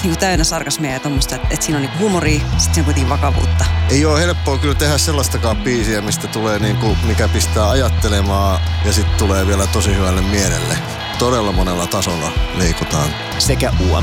niinku täynnä sarkasmia ja tommoista, että siinä on niinku huumoria, sit siinä on kuitenkin vakavuutta. Ei ole helppoa kyllä tehdä sellaistakaan biisiä, mistä tulee niinku, mikä pistää ajattelemaan ja sitten tulee vielä tosi hyvälle mielelle. Todella monella tasolla liikutaan. Sekä